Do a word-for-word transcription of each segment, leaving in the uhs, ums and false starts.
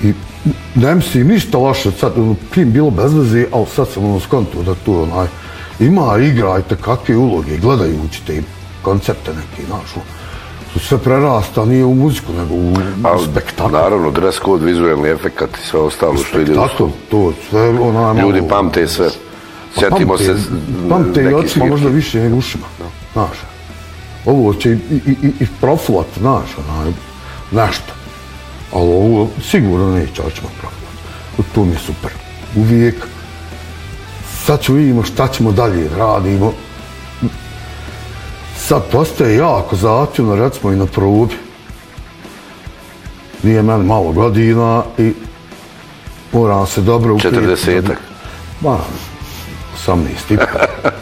I ne mislim ništa loše, sad prim bilo bez veze, ali sad sam ono skonto da tu onaj, ima igra i takakve uloge, gledajući te koncerte neki, znaš, to sve prerasta, nije u muziku, nego u, u spektakl. Naravno, dress code, vizualni efekat i sve ostalo što ide. Spektakl, to sve onaj... Ljudi pamte sve. Sjetimo se... Pamte i očima možda više nego ušima, znaš. Ovo će i, i, i, i profilat, znaš, onaj, nešto. Ali ovo sigurno neće očima profilat. To mi je super. Uvijek. Sad ću vidimo šta ćemo dalje radimo. Sad postaje jako zahtjevno, recimo i na probi. Nije meni malo godina i moram se dobro uprijeti. Četrdesetak? Ma, osamnaest i po.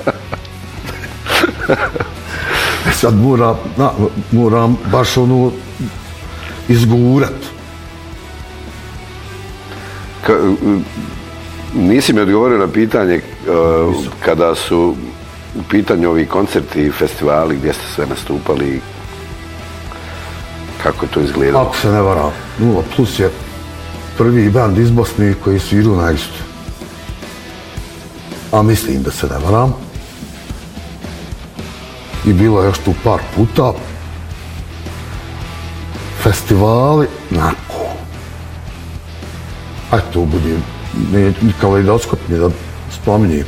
Sad moram, na, moram baš ono izgurat. Ka, nisi mi odgovorio na pitanje uh, kada su u pitanju ovi koncerti i festivali gdje ste sve nastupali, kako je to izgledalo? Ako se ne varam, Nula Plus je prvi band iz Bosne koji sviru na istu. A mislim da se ne varam. I bilo je još tu par puta. Festivali, nako. Aj to bude, ne, ni Kaleidoskop, ni da spominjem.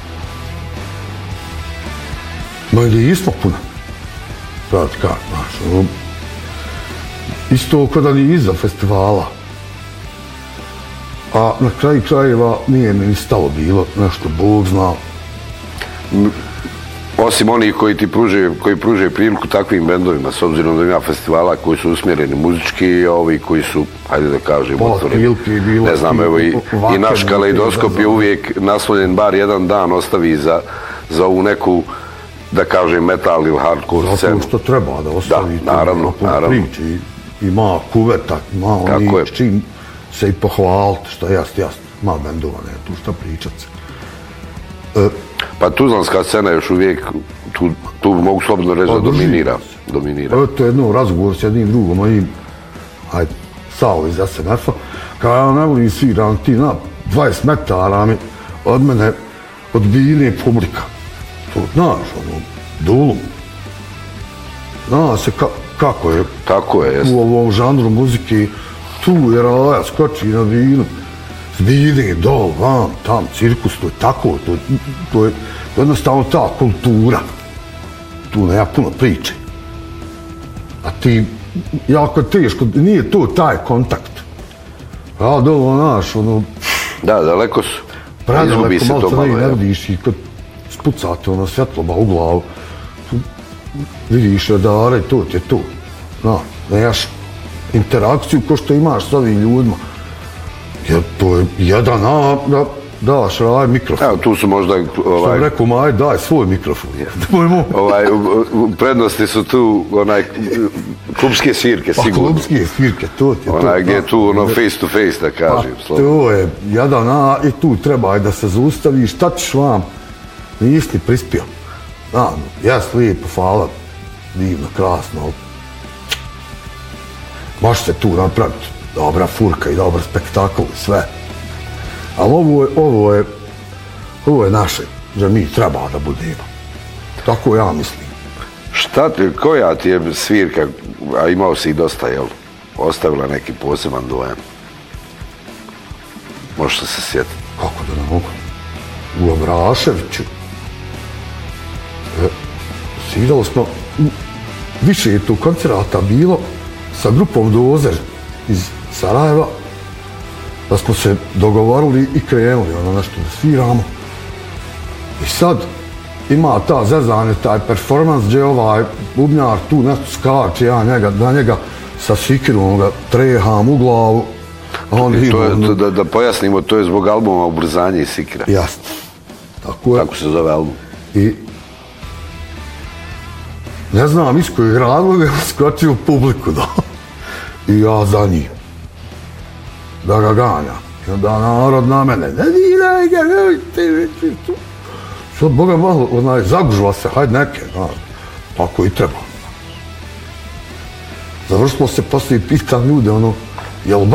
Ma i nismo puno. Sad kako, znaš, ono, isto kada ni iza festivala. A na kraju krajeva nije mi ni stalo bilo, nešto Bog zna. Osim onih koji ti pruže, koji pruže priliku takvim bendovima, s obzirom da ima festivala koji su usmjereni muzički, i ovi koji su, hajde da kažem, otvoreni. Ne znam, evo i, i naš Kaleidoskop je uvijek naslonjen, bar jedan dan ostavi za, za ovu neku, da kažem, metal ili hardcore scenu. Zato što treba da ostavi. Da, naravno, naravno. Priči, ima kuveta, ima oni s čim se i pohvaliti, što je jasno, jasno. Ima bendova, ne, tu šta pričat se. E, Pa tuzlanska scena još uvijek, tu, tu mogu slobodno reći da dominira. dominira. Evo to je jedno razgovor s jednim drugom mojim, ajde, Salo iz S M F-a, kao ja ne volim sviram, ti na dvadeset metara mi od mene odbijene publika. To, znaš, ono, dulum. Zna se ka, kako je, Tako je, jest. u ovom žanru muzike, tu je raja, skoči na binu. Zbide, dol, van, tam, cirkus, to je tako, to, to je jednostavno ta kultura. Tu nema puno priče. A ti, jako teško, nije to taj kontakt. Ja, dolo, naš, ono... Da, daleko su. Predaleko, malo se ne vidiš i kad spucate ono svjetloba u glavu, tu vidiš radare i to ti je to. Znaš, nemaš interakciju ko što imaš s ovim ljudima. Jer to je jedan, a, da, daš, raj mikrofon. Evo, tu su možda... Ovaj, što sam rekao, maj, daj svoj mikrofon. ovaj, u, u prednosti su tu onaj, klubske svirke, sigurno. Pa, klubske svirke, to ti je to. Onaj, gdje je tu ono face to face, da kažem. Pa, to je jedan, a, i tu treba da se zaustaviš, šta ćeš vam, nisi ni prispio. Da, jes lijepo, hvala, divno, krasno. Može se tu napraviti dobra furka i dobar spektakl i sve. Ali ovo je, ovo je, ovo je naše, že mi treba da budemo. Tako ja mislim. Šta ti, koja ti je svirka, a imao si i dosta, jel, ostavila neki poseban dojam? Možeš se sjetiti? Kako da ne mogu? U Avraševiću. E, svirali smo, više je tu koncerata bilo sa grupom Dozer iz Sarajeva, da smo se dogovorili i krenuli ono nešto da sviramo. I sad ima ta zezanje, taj performans gdje ovaj bubnjar tu nešto skače, ja njega, da njega sa sikirom ga treham u glavu. On I to je, to, da, da pojasnimo, to je zbog albuma Ubrzanje i Sikira. Jasno. Tako je. Tako se zove album. I ne znam iz kojeg razloga je skočio u publiku, da. I ja za njim. Da ga ganjam. I onda narod na mene, ne diraj ga, ne ti. Sad, Boga malo, onaj, zagužila se, hajde neke, znaš. Tako i treba. Završilo se poslije pitan ljude, ono, jel